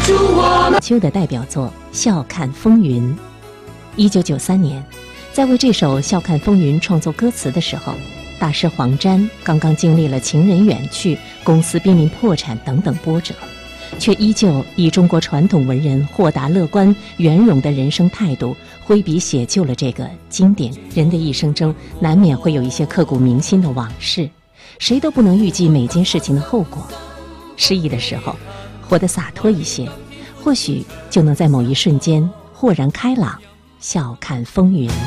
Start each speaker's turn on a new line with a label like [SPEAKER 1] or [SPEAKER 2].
[SPEAKER 1] 秋的代表作《笑看风云》。1993年，在为这首《笑看风云》创作歌词的时候，大师黄沾刚刚经历了情人远去、公司濒临破产等等波折，却依旧以中国传统文人豁达乐观、圆融的人生态度，挥笔写就了这个经典。人的一生中，难免会有一些刻骨铭心的往事，谁都不能预计每件事情的后果。失意的时候，活得洒脱一些，或许就能在某一瞬间豁然开朗，笑看风云。